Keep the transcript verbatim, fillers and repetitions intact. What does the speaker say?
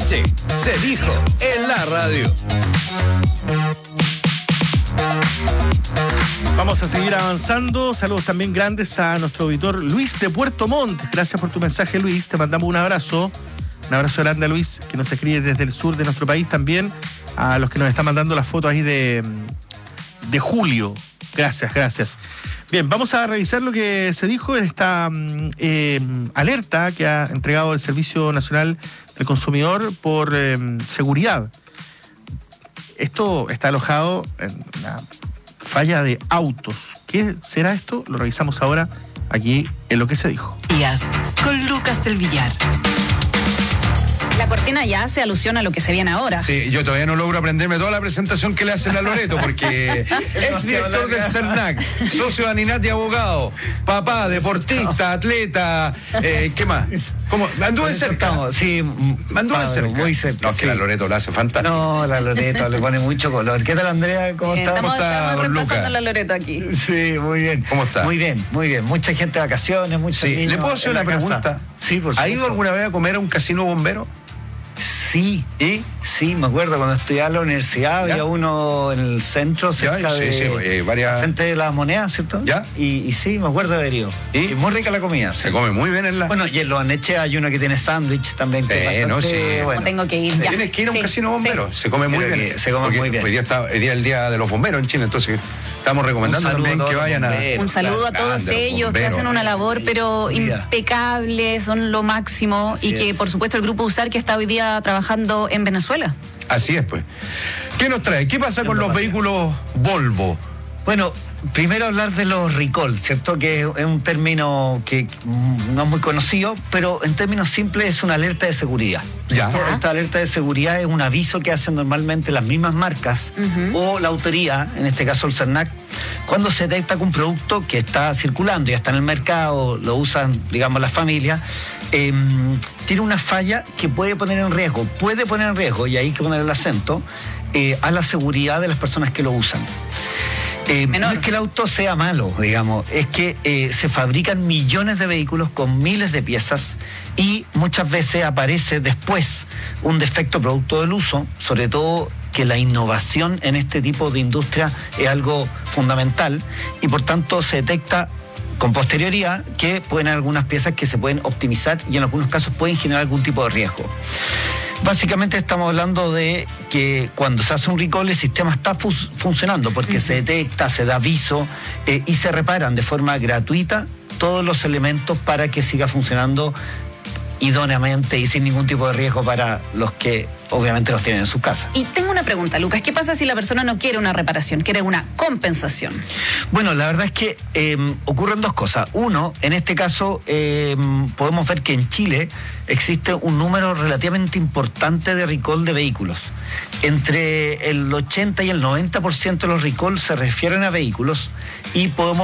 noche se dijo en la radio. Vamos a seguir avanzando. Saludos también grandes a nuestro auditor Luis de Puerto Montt. Gracias por tu mensaje, Luis. Te mandamos un abrazo. Un abrazo grande a Luis, que nos escribe desde el sur de nuestro país también. A los que nos están mandando las fotos ahí de, de julio. Gracias, gracias. Bien, vamos a revisar lo que se dijo en esta eh, alerta que ha entregado el Servicio Nacional del Consumidor por eh, seguridad. Esto está alojado en una falla de autos. ¿Qué será esto? Lo revisamos ahora aquí en lo que se dijo. Con Lucas del Villar. La cortina ya hace alusión a lo que se viene ahora. Sí, yo todavía no logro aprenderme toda la presentación que le hacen a Loreto, porque ex director del CERNAC, socio de Aninat y abogado, papá, deportista, atleta, eh, ¿qué más? ¿Cómo? Anduve cerca. Sí, anduve cerca. Muy cerca. No, es que sí. la Loreto la hace fantástico. No, la Loreto le pone mucho color. ¿Qué tal, Andrea? ¿Cómo Bien, estás? estamos, ¿Cómo está, estamos don reemplazando Luca? la Loreto aquí. Sí, muy bien. ¿Cómo está? Muy bien, muy bien. Mucha gente de vacaciones, muchos Sí, niños ¿le puedo hacer en la una casa. pregunta? Sí, por ¿Ha ido supuesto. alguna vez a comer a un casino bombero? Sí, ¿Y? sí, me acuerdo cuando estudiaba en la universidad, ¿Ya? había uno en el centro, Ya, cerca sí, de sí, eh, varias- frente de las monedas, ¿cierto? ¿Ya? Y, y sí, me acuerdo de haber ido. ¿Y? Y muy rica la comida. Se sí. come muy bien en la... Bueno, y en los Aneche hay uno que tiene sándwich también. Que Eh, es no, bastante sí. bueno. No tengo que ir ya. Tienes que ir a un Sí, casino bombero, sí. se come muy Creo bien. que se come Porque muy bien. Hoy día, está, hoy día es el día de los bomberos en Chile, entonces estamos recomendando Un saludo también a que todos vayan los a... bomberos. Un saludo a todos Grande, los ellos que bomberos. hacen una labor pero Mira. impecable, son lo máximo. Así y que es. por supuesto el Grupo USAR que está hoy día trabajando en Venezuela. Así es, pues. ¿Qué nos trae? ¿Qué pasa con los vehículos Volvo? Bueno, primero hablar de los recall, ¿cierto? Que es un término que mm, no es muy conocido, pero en términos simples es una alerta de seguridad. Ya. Esta alerta de seguridad es un aviso que hacen normalmente las mismas marcas o la autoridad, en este caso el CERNAC, cuando se detecta que un producto que está circulando, ya está en el mercado, lo usan, digamos, las familias, eh, tiene una falla que puede poner en riesgo, puede poner en riesgo, y ahí hay que poner el acento, eh, a la seguridad de las personas que lo usan. Eh, no Menor. es que el auto sea malo, digamos, es que eh, se fabrican millones de vehículos con miles de piezas y muchas veces aparece después un defecto producto del uso, sobre todo que la innovación en este tipo de industria es algo fundamental y por tanto se detecta con posterioridad que pueden haber algunas piezas que se pueden optimizar y en algunos casos pueden generar algún tipo de riesgo. Básicamente estamos hablando de que cuando se hace un recall el sistema está fu- funcionando porque uh-huh. se detecta, se da aviso eh, y se reparan de forma gratuita todos los elementos para que siga funcionando idóneamente y sin ningún tipo de riesgo para los que obviamente los tienen en sus casas. Y tengo una pregunta, Lucas, ¿qué pasa si la persona no quiere una reparación, quiere una compensación? Bueno, la verdad es que eh, ocurren dos cosas. Uno, en este caso eh, podemos ver que en Chile existe un número relativamente importante de recall de vehículos. Entre el ochenta y el noventa por ciento de los recalls se refieren a vehículos y podemos